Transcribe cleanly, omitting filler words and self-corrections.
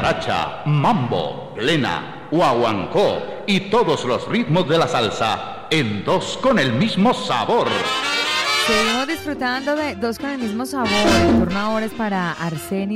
guaracha, mambo, plena, guaguancó y todos los ritmos de la salsa en dos con el mismo sabor. Seguimos disfrutando de Dos con el mismo sabor. El turno ahora es para Arsenio